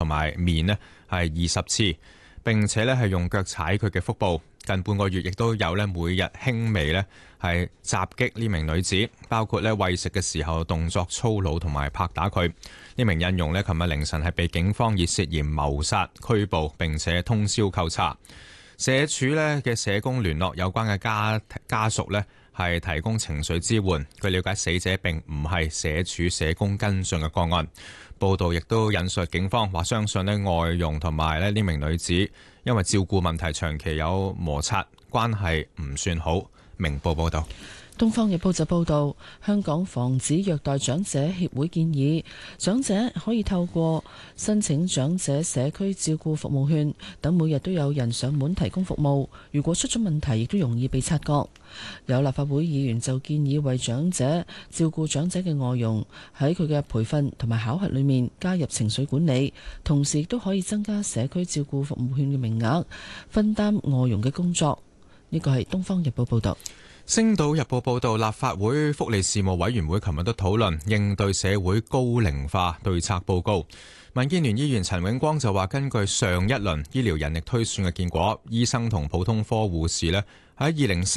埋面呢係20次，並且呢係用腳踩佢嘅腹部。近半個月亦都有呢每日輕微呢係襲擊呢名女子，包括呢餵食嘅時候動作粗魯同埋拍打佢。呢名印傭呢琴日凌晨係被警方以涉嫌謀殺拘捕，並且通宵扣查。社署呢嘅社工聯絡有關嘅家屬呢係提供情緒支援。據了解，死者並唔係社署社工跟進嘅個案。報道亦都引述警方話，相信呢外傭同埋呢名女子因為照顧問題長期有摩擦，關係唔算好。明報報道。 《東方日報》就報導，香港防止虐待長者協會建議，長者可以透過申請長者社區照顧服務券等，每日都有人上門提供服務。如果出咗問題，亦都容易被察覺。有立法會議員就建議為長者照顧長者嘅外傭喺佢嘅培訓同埋考核裏面加入情緒管理，同時亦都可以增加社區照顧服務券嘅名額，分擔外傭嘅工作。呢個係《東方日報》報導。 星島日報報道，立法會福利事務委員會琴日都討論應對社會高齡化對策報告。民建聯議員陳永光就話，根據上一輪醫療人力推算嘅結果，醫生同普通科護士呢喺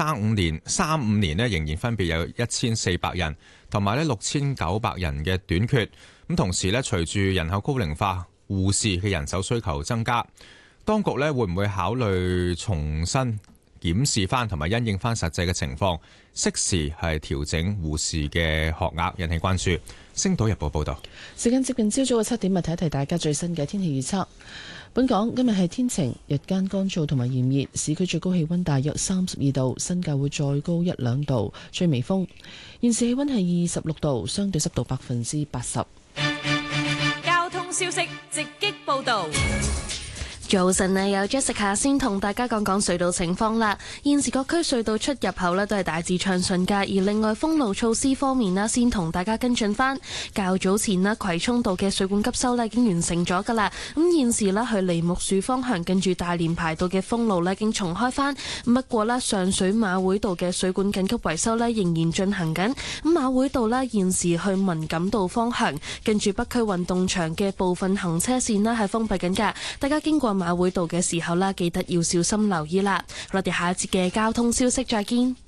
2035年呢仍然分別有1400人同埋6900人嘅短缺。咁同時呢，隨住人口高齡化，護士嘅人手需求增加，當局呢會唔會考慮重新檢視翻同埋因應翻實際嘅情況，適時係調整護士嘅學額，引起關注。星島日報報道。 時間接近朝早嘅7點，提一提大家最新嘅天氣預測。本港今日係天晴，日間乾燥同埋炎熱，市區最高氣溫大約32度，新界會再高1-2度，吹微風。現時氣溫係26度，相對濕度80%。 交通消息直擊報道。 早晨啊，有 Jessica 先同大家講講隧道情況啦。現時各區隧道出入口呢都係大致暢順㗎。而另外封路措施方面呢，先同大家跟進翻。較早前呢，葵涌道嘅水管急修呢已經完成咗㗎啦。咁現時呢，去梨木樹方向近住大連排道嘅封路呢已經重開翻。不過呢，上水馬會道嘅水管緊急維修呢仍然進行緊。咁馬會道呢，現時去文錦道方向近住北區運動場嘅部分行車線呢係封閉緊㗎。大家經過馬會道嘅時候啦，記得要小心留意啦。我哋下一節嘅交通消息再見。